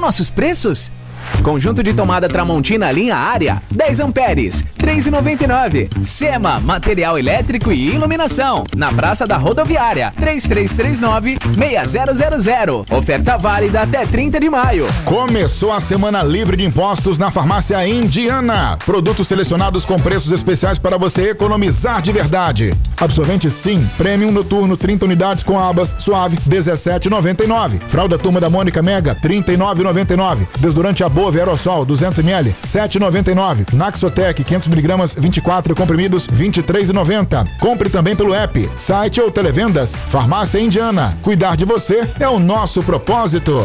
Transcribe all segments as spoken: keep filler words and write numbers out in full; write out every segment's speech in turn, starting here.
nossos preços? Conjunto de tomada Tramontina linha área, dez amperes, três reais e noventa e nove centavos. Sema, material elétrico e iluminação, na Praça da Rodoviária, três três três nove, seis zero zero zero. Oferta válida até trinta de maio. Começou a semana livre de impostos na Farmácia Indiana. Produtos selecionados com preços especiais para você economizar de verdade. Absorvente Sim, Premium Noturno, trinta unidades com abas, suave, dezessete reais e noventa e nove centavos. Fralda Turma da Mônica Mega, trinta e nove reais e noventa e nove centavos. Desodorante Above Aerosol, duzentos mililitros, sete reais e noventa e nove centavos. Naxotec, quinhentos miligramas, vinte e quatro comprimidos, vinte e três reais e noventa centavos. Compre também pelo app, site ou televendas. Farmácia Indiana. Cuidar de você é o nosso propósito.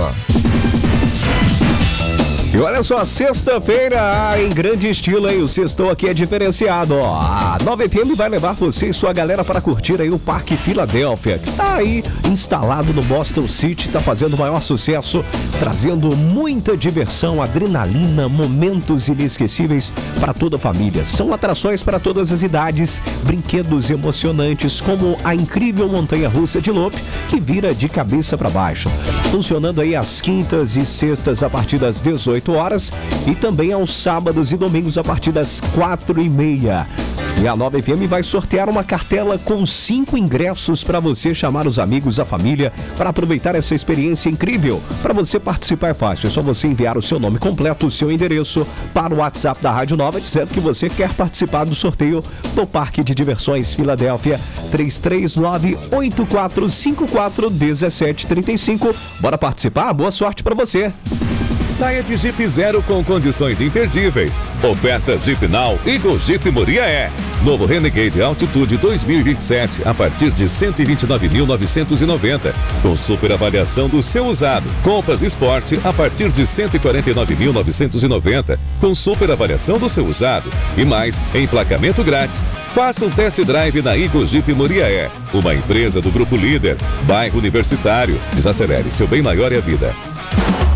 E olha só, sexta-feira em grande estilo aí, o sextou aqui é diferenciado, ó. A nove F M vai levar você e sua galera para curtir aí o Parque Filadélfia, que tá aí instalado no Boston City, tá fazendo o maior sucesso, trazendo muita diversão, adrenalina, momentos inesquecíveis para toda a família. São atrações para todas as idades, brinquedos emocionantes, como a incrível montanha-russa de Lope, que vira de cabeça para baixo. Funcionando aí às quintas e sextas a partir das dezoito horas e também aos sábados e domingos a partir das quatro e meia. E a nove F M vai sortear uma cartela com cinco ingressos para você chamar os amigos, a família, para aproveitar essa experiência incrível. Para você participar é fácil, é só você enviar o seu nome completo, o seu endereço para o WhatsApp da Rádio Nova, dizendo que você quer participar do sorteio do Parque de Diversões Filadélfia, três três nove, oito quatro cinco quatro, um sete três cinco. Bora participar? Boa sorte para você! Saia de Jeep Zero com condições imperdíveis. Ofertas Jeep Now e Go Jeep Moriaé. Novo Renegade Altitude dois mil e vinte e sete a partir de cento e vinte e nove mil novecentos e noventa, com super avaliação do seu usado. Compass Sport a partir de cento e quarenta e nove mil novecentos e noventa, com super avaliação do seu usado. E mais, emplacamento grátis. Faça um test drive na Go Jeep Moriaé, uma empresa do Grupo Líder, bairro Universitário. Desacelere, seu bem maior é a vida.